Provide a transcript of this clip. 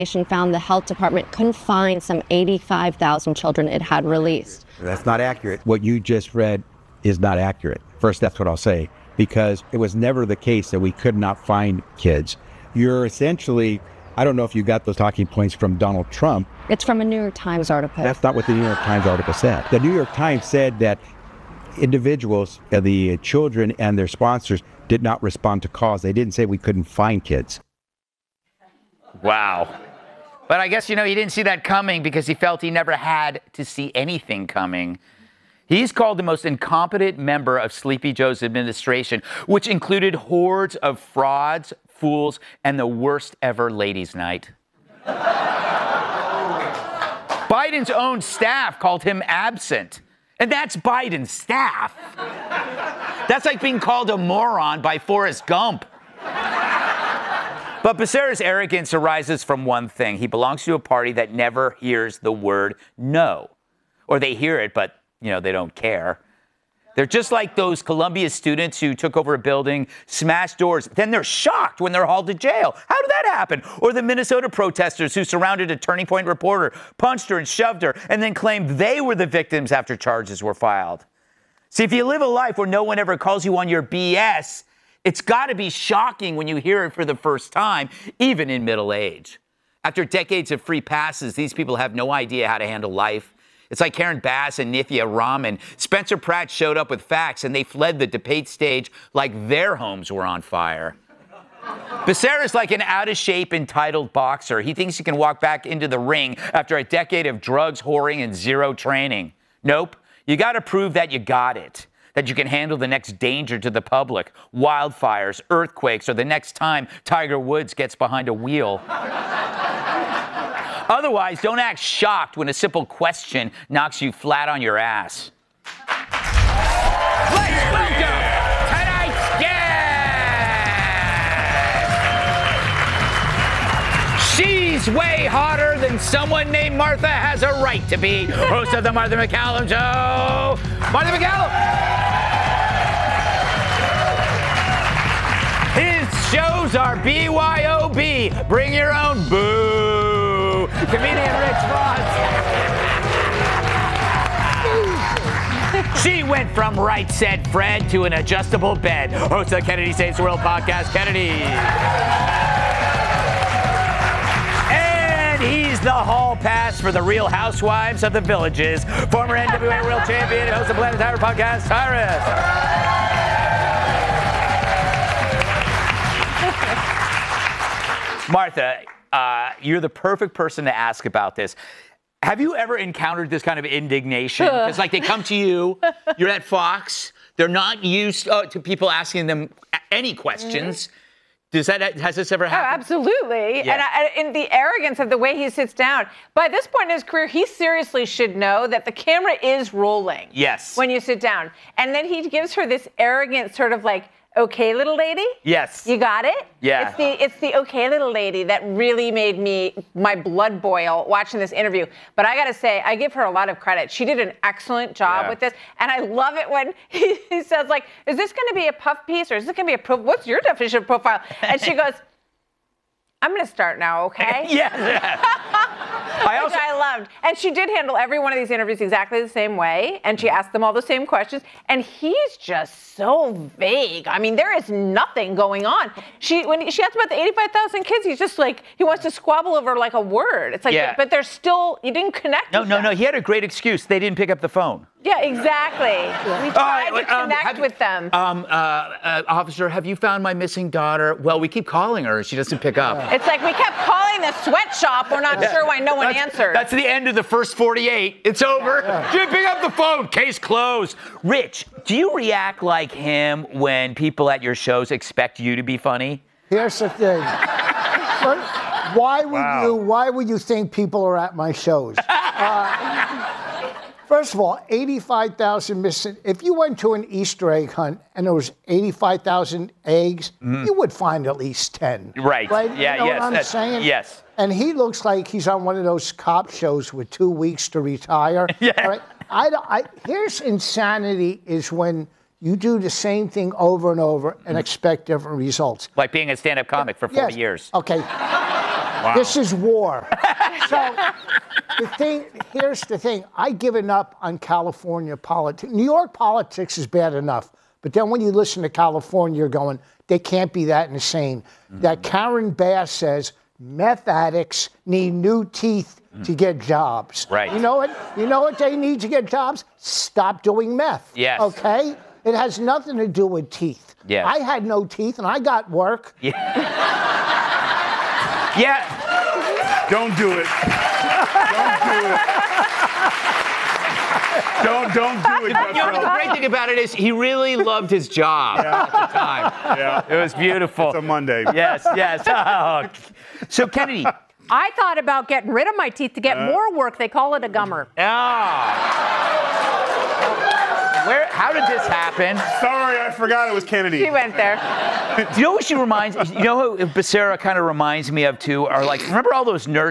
Found the health department couldn't find some 85,000 children it had released. That's not accurate. What you just read is not accurate. First, that's what I'll say, because it was never the case that we could not find kids. You're essentially, I don't know if you got those talking points from Donald Trump. It's from a New York Times article. That's not what the New York Times article said. The New York Times said that individuals, the children and their sponsors, did not respond to calls. They didn't say we couldn't find kids. Wow. But I guess, he didn't see that coming because he felt he never had to see anything coming. He's called the most incompetent member of Sleepy Joe's administration, which included hordes of frauds, fools, and the worst ever ladies' night. Biden's own staff called him absent. And that's Biden's staff. That's like being called a moron by Forrest Gump. But Becerra's arrogance arises from one thing. He belongs to a party that never hears the word no. Or they hear it, but, they don't care. They're just like those Columbia students who took over a building, smashed doors, then they're shocked when they're hauled to jail. How did that happen? Or the Minnesota protesters who surrounded a Turning Point reporter, punched her and shoved her, and then claimed they were the victims after charges were filed. See, if you live a life where no one ever calls you on your BS, it's got to be shocking when you hear it for the first time, even in middle age. After decades of free passes, these people have no idea how to handle life. It's like Karen Bass and Nithya Raman. Spencer Pratt showed up with facts, and they fled the debate stage like their homes were on fire. Becerra's like an out-of-shape, entitled boxer. He thinks he can walk back into the ring after a decade of drugs, whoring, and zero training. Nope. You got to prove that you got it. That you can handle the next danger to the public, wildfires, earthquakes, or the next time Tiger Woods gets behind a wheel. Otherwise, don't act shocked when a simple question knocks you flat on your ass. Let's welcome tonight's guest! She's way hotter than someone named Martha has a right to be. Host of the Martha MacCallum Show, Martha MacCallum! His shows are BYOB, Bring Your Own Boo. Comedian Rich Voss. She went from Right Said Fred to an adjustable bed. Host of the Kennedy Saves the World podcast, Kennedy. And he's the hall pass for the Real Housewives of the Villages. Former NWA World Champion and host of Planet Tyrus podcast, Tyrus. Martha, you're the perfect person to ask about this. Have you ever encountered this kind of indignation? It's like they come to you, you're at Fox, they're not used to people asking them any questions. Has this ever happened? Oh, absolutely. Yeah. And the arrogance of the way he sits down. By this point in his career, he seriously should know that the camera is rolling. Yes. When you sit down. And then he gives her this arrogant sort of like, okay, little lady? Yes. You got it? Yeah. It's the okay, little lady that really made my blood boil watching this interview. But I got to say, I give her a lot of credit. She did an excellent job with this. And I love it when he says, like, is this going to be a puff piece or is this going to be a profile? What's your definition of profile? And she goes, I'm going to start now, okay? Yes. Which I loved. And she did handle every one of these interviews exactly the same way. And she asked them all the same questions. And he's just so vague. I mean, there is nothing going on. When she asked about the 85,000 kids, he's just like, he wants to squabble over like a word. It's like, but there's still, you didn't connect with them. No, he had a great excuse. They didn't pick up the phone. Yeah, exactly. We tried to connect with them. Officer, have you found my missing daughter? Well, we keep calling her. She doesn't pick up. It's like we kept calling the sweatshop. We're not sure why no one answered. That's the end of the first 48. It's over. She didn't pick up the phone. Case closed. Rich, do you react like him when people at your shows expect you to be funny? Here's the thing. Why would you think people are at my shows? First of all, 85,000 missing. If you went to an Easter egg hunt and there was 85,000 eggs, you would find at least 10. Right. Yeah, you know yes. what I'm saying? Yes. And he looks like he's on one of those cop shows with 2 weeks to retire. Yeah. All right? Here's insanity is when you do the same thing over and over and expect different results. Like being a stand-up comic for 40 years. Okay. This is war. So here's the thing. I've given up on California politics. New York politics is bad enough. But then when you listen to California, you're going, they can't be that insane. That Karen Bass says meth addicts need new teeth to get jobs. Right. You know what they need to get jobs? Stop doing meth. Yes. Okay? It has nothing to do with teeth. Yes. I had no teeth and I got work. Yeah. Don't do it. Don't do it. You know, the great thing about it is he really loved his job at the time. Yeah. It was beautiful. It's a Monday. Yes. Oh. So, Kennedy. I thought about getting rid of my teeth to get more work. They call it a gummer. How did this happen? Sorry, I forgot it was Kennedy. She went there. Do you know what she reminds? You know who Becerra kind of reminds me of too? Are like, remember all those nurses?